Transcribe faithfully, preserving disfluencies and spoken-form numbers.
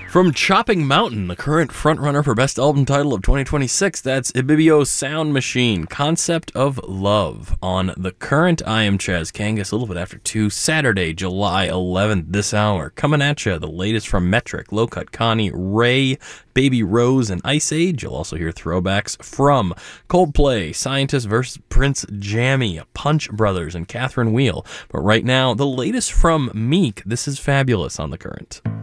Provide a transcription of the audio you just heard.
From Chopping Mountain, the current frontrunner for Best Album Title of twenty twenty-six, that's Ibibio's Sound Machine, Concept of Love, on The Current. I am Chaz Kangas, a little bit after two, Saturday, July eleventh, this hour. Coming at you, the latest from Metric, Low Cut Connie, Ray, Baby Rose, and Ice Age. You'll also hear throwbacks from Coldplay, Scientist versus Prince Jammy, Punch Brothers, and Catherine Wheel. But right now, the latest from Meek. This is Fabulous on The Current.